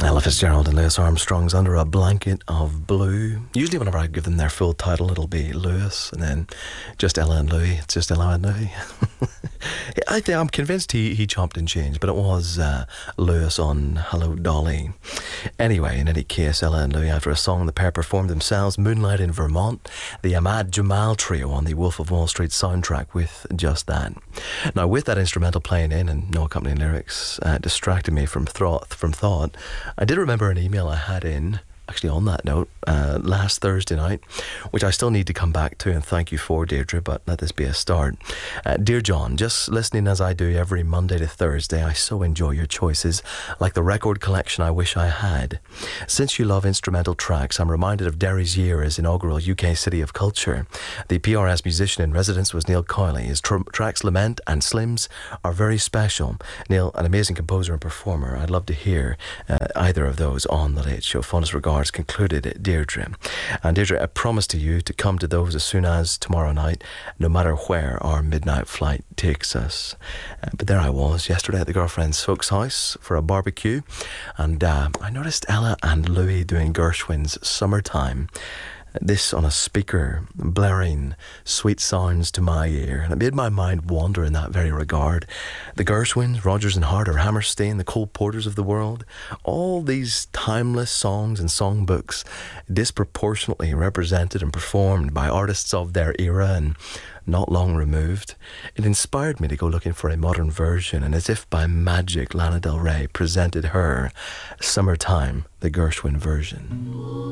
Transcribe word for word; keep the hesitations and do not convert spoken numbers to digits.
Ella Fitzgerald and Louis Armstrong's Under a Blanket of Blue. Usually whenever I give them their full title, it'll be Louis, and then just Ella and Louis. It's just Ella and Louis. I think I'm convinced he, he chopped and changed, but it was uh, Louis on Hello Dolly. Anyway, in any case, Ella and Louis, after a song the pair performed themselves, Moonlight in Vermont, the Ahmad Jamal Trio on the Wolf of Wall Street soundtrack with just that. Now, with that instrumental playing in and no accompanying lyrics uh, distracted me from thought, from thought, I did remember an email I had in, actually on that note, uh, last Thursday night, which I still need to come back to, and thank you for, Deirdre, but let this be a start. Uh, Dear John, just listening as I do every Monday to Thursday, I so enjoy your choices, like the record collection I wish I had. Since you love instrumental tracks, I'm reminded of Derry's Year as inaugural U K City of Culture. The P R S musician in residence was Neil Cowley. His tr- tracks Lament and Slims are very special. Neil, an amazing composer and performer. I'd love to hear uh, either of those on The Late Show. Fondest regards, concluded Deirdre. And Deirdre, I promise to you to come to those as soon as tomorrow night, no matter where our midnight flight takes us. Uh, but there I was yesterday at the girlfriend's folks' house for a barbecue, and uh, I noticed Ella and Louis doing Gershwin's Summertime. This on a speaker, blaring sweet sounds to my ear, and it made my mind wander in that very regard. The Gershwins, Rodgers and Hart, or Hammerstein, the Cole Porters of the world, all these timeless songs and songbooks disproportionately represented and performed by artists of their era and not long removed. It inspired me to go looking for a modern version, and as if by magic, Lana Del Rey presented her Summertime, the Gershwin version.